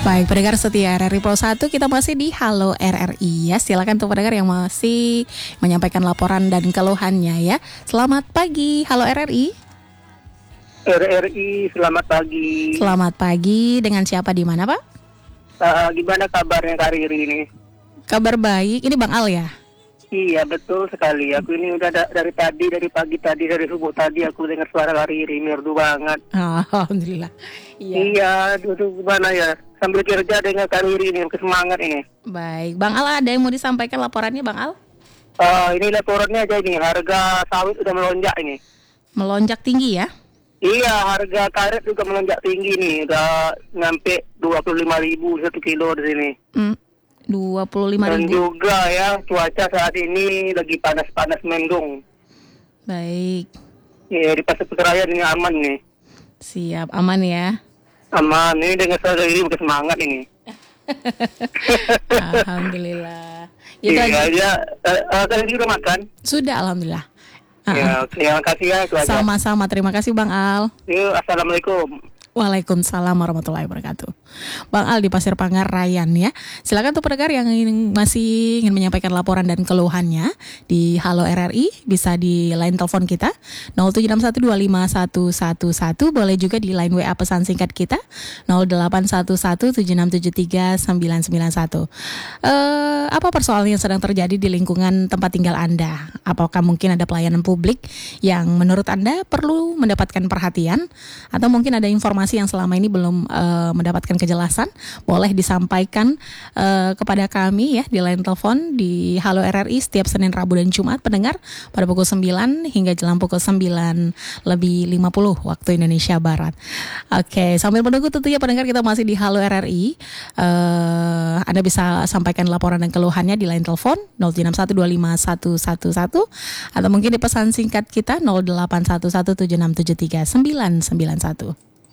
Baik, pendengar setia RRI Pro 1, kita masih di Halo RRI ya. Silakan untuk pendengar yang masih menyampaikan laporan dan keluhannya ya. Selamat pagi, Halo RRI. RRI, selamat pagi. Selamat pagi, dengan siapa di mana, Pak? Gimana kabarnya Kak Riri ini? Kabar baik, ini Bang Al ya? Iya, betul sekali. Aku ini udah dari pagi tadi, dari subuh tadi aku dengar suara Kak Riri, merdu banget. Alhamdulillah. Iya, duduk gimana ya? Sambil kerja dengan Kak Riri ini, semangat ini. Baik, Bang Al ada yang mau disampaikan laporannya, Bang Al? Ini laporannya aja ini, harga sawit udah melonjak ini. Melonjak tinggi ya? Iya, harga karet juga melonjak tinggi nih, udah nyampe 25.000 1 kilo di sini. 25.000. Dan juga ya, cuaca saat ini lagi panas-panas mendung. Baik. Iya, di pasar Peterayaan ini aman nih. Siap, aman ya. Aman, ini dengan suara ini udah semangat ini. Alhamdulillah. Itu Iya, aja. kalian juga makan? Sudah, alhamdulillah. Ya, terima kasih ya, itu aja. Sama-sama, terima kasih Bang Al. Yuk, assalamualaikum. Waalaikumsalam warahmatullahi wabarakatuh. Bang Al di Pasir Pangarayan ya. Silakan untuk pendengar yang masih ingin menyampaikan laporan dan keluhannya di Halo RRI, bisa di line telepon kita 0761251111, boleh juga di line WA pesan singkat kita 081176739991. Apa persoalan yang sedang terjadi di lingkungan tempat tinggal Anda? Apakah mungkin ada pelayanan publik yang menurut Anda perlu mendapatkan perhatian, atau mungkin ada informasi yang selama ini belum mendapatkan kejelasan? Boleh disampaikan kepada kami ya di line telepon di Halo RRI setiap Senin, Rabu, dan Jumat pendengar pada pukul 9 hingga jelang pukul 9:50 waktu Indonesia Barat. Oke, sambil menunggu tentunya pendengar kita masih di Halo RRI. Anda bisa sampaikan laporan dan keluhannya di line telepon 0761251111 atau mungkin di pesan singkat kita 081176739991.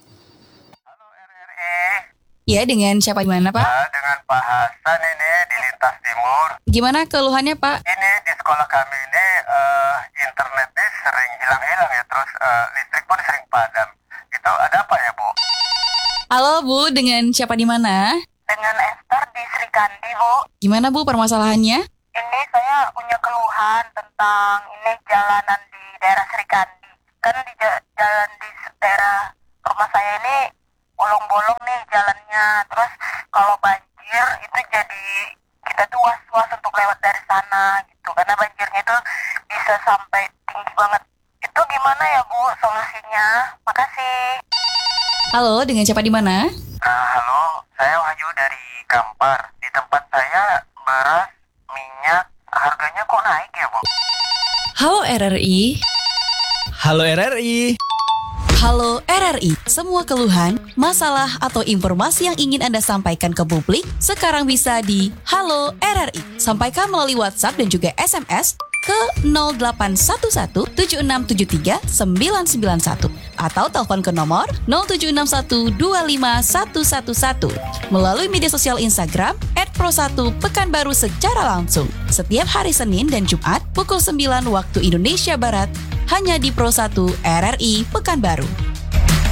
Ya, dengan siapa di mana, Pak? Dengan Pak Hasan ini di Lintas Timur. Gimana keluhannya, Pak? Ini di sekolah kami ini internetnya sering hilang-hilang ya, terus listrik pun sering padam. Itu ada apa ya, Bu? Halo, Bu, dengan siapa di mana? Dengan Esther di Srikandi, Bu. Gimana, Bu, permasalahannya? Ini saya punya keluhan tentang ini jalanan di daerah Srikandi. Kan di jalan di daerah rumah saya ini bolong-bolong nih jalannya. Terus kalau banjir itu jadi kita tuh was-was untuk lewat dari sana gitu. Karena banjirnya itu bisa sampai tinggi banget. Itu gimana ya, Bu, solusinya? Makasih. Halo, dengan siapa di mana? Halo, saya Wahyu dari Kampar. Di tempat saya beras, minyak, harganya kok naik ya, Bu? Halo RRI. Halo RRI. Halo RRI, semua keluhan, masalah, atau informasi yang ingin Anda sampaikan ke publik sekarang bisa di Halo RRI. Sampaikan melalui WhatsApp dan juga SMS ke 081176739991 atau telepon ke nomor 076125111 melalui media sosial Instagram @pro1pekanbaru secara langsung setiap hari Senin dan Jumat pukul 9 waktu Indonesia Barat hanya di Pro 1 RRI Pekanbaru.